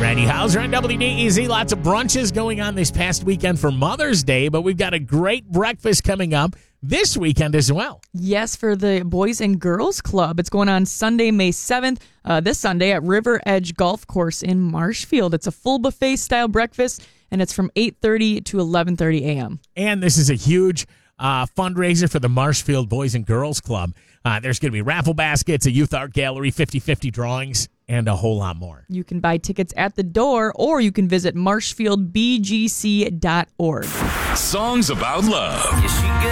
Randy Hauser on WDEZ. Lots of brunches going on this past weekend for Mother's Day, but we've got a great breakfast coming up this weekend as well. Yes, for the Boys and Girls Club. It's going on Sunday, May 7th, this Sunday at River Edge Golf Course in Marshfield. It's a full buffet-style breakfast, and it's from 8:30 to 11:30 a.m. And this is a huge fundraiser for the Marshfield Boys and Girls Club. There's going to be raffle baskets, a youth art gallery, 50/50 drawings, and a whole lot more. You can buy tickets at the door, or you can visit marshfieldbgc.org. Songs about love.